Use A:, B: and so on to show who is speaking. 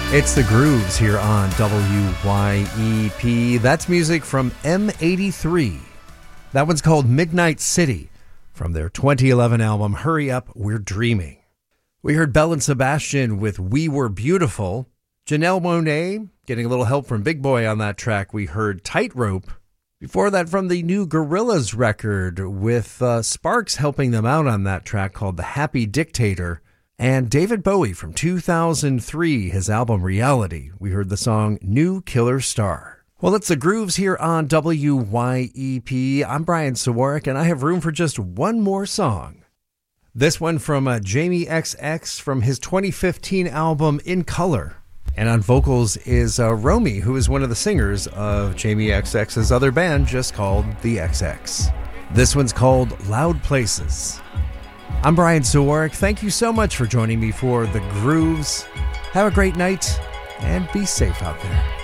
A: It's the Grooves here on WYEP. That's music from M83. That one's called Midnight City from their 2011 album Hurry Up, We're Dreaming. We heard Belle and Sebastian with We Were Beautiful. Janelle Monáe getting a little help from Big Boy on that track. We heard Tightrope. Before that, from the new Gorillaz record with Sparks helping them out on that track called The Happy Dictator. And David Bowie from 2003, his album Reality. We heard the song New Killer Star. Well, it's the Grooves here on WYEP. I'm Brian Sawarek, and I have room for just one more song. This one from Jamie XX from his 2015 album In Color. And on vocals is Romy, who is one of the singers of Jamie XX's other band just called The XX. This one's called Loud Places. I'm Brian Sawarek. Thank you so much for joining me for The Grooves. Have a great night and be safe out there.